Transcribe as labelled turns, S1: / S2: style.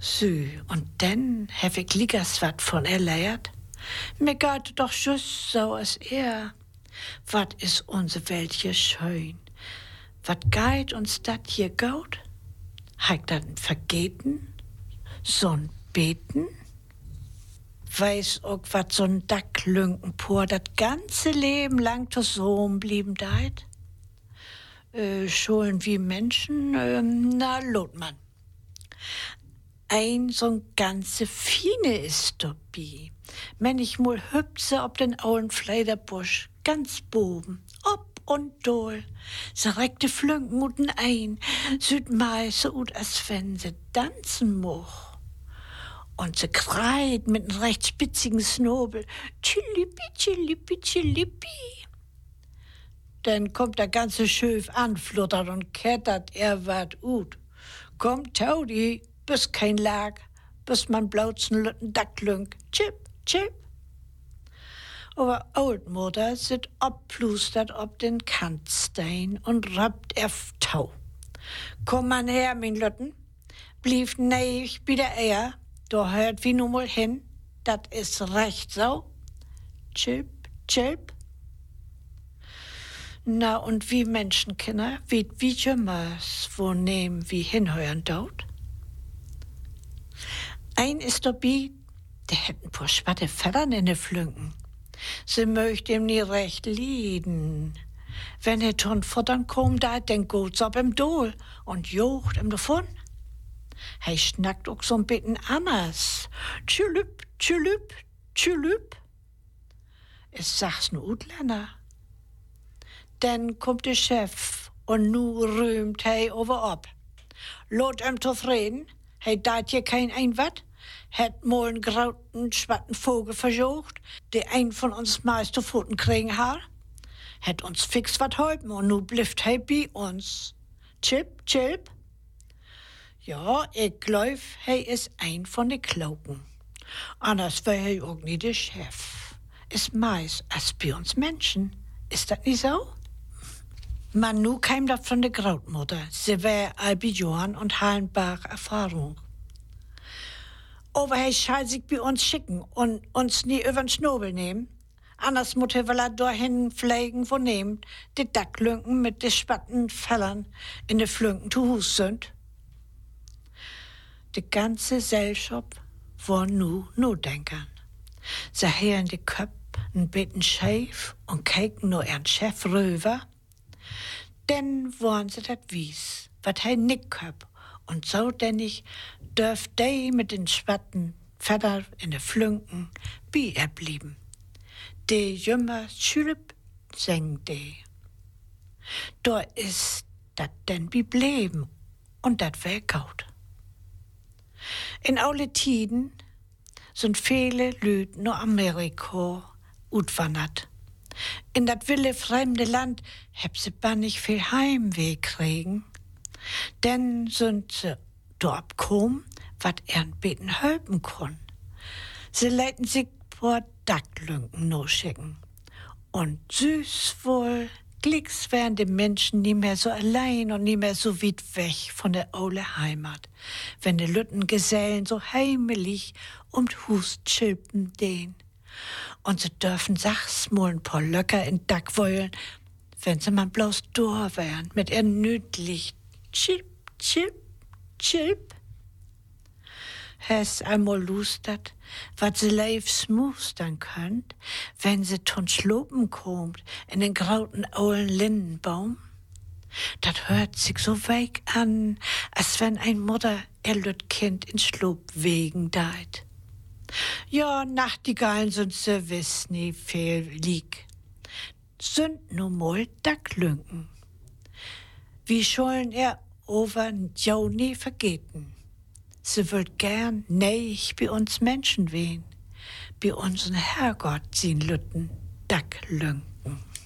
S1: Sü, und dann hab ich liegers wat von erleiert. Mir geht doch just so als Wat is onze Welt hier schön? Wat geht uns dat hier gut? Heik dat vergeten? So'n Beten? Weiß auch, wat so'n Dacklünken por dat ganze Leben lang zusammen blieben deit? Schulen wie Menschen, na, Lotmann. Ein so'n ganze Fine ist dabei. Wenn ich mal hüpse ob den ollen Fleiderbusch, ganz boben, ob und dohl, so reckte Flünken uten ein, süd mei so ut als wenn se tanzen moch. Und se kreit mit n recht spitzigen Snobel, tschilippi, tschilippi, tschilippi. Dann kommt der ganze Schöf anfluttert und kettert wat ut. Kommt, Taudi, bis kein Lag, bis man blauzen Lütten Dacklünk, chip, chip. Aber Oldmutter sit obplustert ob den Kantstein und rappt Tau. Komm man her, mein Lütten, blieb neig bi der Eier, da hört wie nu mal hin, dat is recht so. Chip, chip. Na, und wie Menschenkinder, wie jümmers, wo nehmen wie hinhören dort? Ein ist dabei, der hätten paar schwatte Federn in de Flünken. Sie möcht ihm nie recht lieden. Wenn er ton futtern kommt, da den Goats ob im Dohl und jocht ihm davon. Hei schnackt auch so'n bitten anders. Tschülüp, tschülüp, tschülüp. Es sagt's nu Utländer. Dann kommt der Chef und nu rühmt hei over ob. Lot ihm zufrieden, hei dat hier kein Einwat. Het mal einen grauten, schwatten Vogel versucht, der ein von uns meiste Pfoten kriegen hat. Het uns fix wat häupen und nu blifft hei bei uns. Chip, chip. Ja, ich glaub, hei is ein von de Klauken. Anders wär hei auch nie der Chef. Is meist als bei uns Menschen. Ist dat nicht so? Man, nu kam dat von der Grautmutter. Sie wär Albi Johann und Hallenbach Erfahrung. Aber er soll sich bei uns schicken und uns nie übern Schnobel nehmen. Anders muss er dahin pflegen, wo nehmt die Dacklünken mit de spatten Fellern in de Flünken zu Hus sind. Die ganze Gesellschaft war nu denkern. Sie heren die Köp ein bisschen scheif und keken nur ihren Chef rüber. Denn waren sie dat wies, wat hei nick köp. Und so denn ich dürft de mit den schwatten Fedder in de Flünken bi er blieben. De jümmer schülp seng de. Da is dat denn bi bleben und dat wär gaut. In alle Tiden sind viele Lüd nur Amerika utwandert. In dat wille fremde Land heb se bannig viel Heimweh kriegen. Denn sind sie dort kommen, wat ern beten helfen kon. Sie leiten sich vor Dacklünken no schicken. Und süß wohl, glicks wären die Menschen nie mehr so allein und nie mehr so weit weg von der ole Heimat, wenn die Lüttengesellen so heimelig Hus chilpen den. Und sie dürfen sachs mal ein paar Löcker in Dack wollen, wenn sie man bloß da wären, mit ihren nüdlich Chip, chip, chip. Hes einmal lustert, wat se leifs mustern könnt, wenn se ton schlopen kommt in den grauten ollen Lindenbaum. Dat hört sich so weig an, als wenn ein Mutter ihr lüt Kind in Schlop wegen deit. Ja, Nachtigallen sind se wiss nie viel lieg. Sind no mal Dacklünken. Wie schollen over jau nie vergeten. Sie würd gern neich bei uns Menschen wehen, bei unseren Herrgott sien Lütten Dacklünken.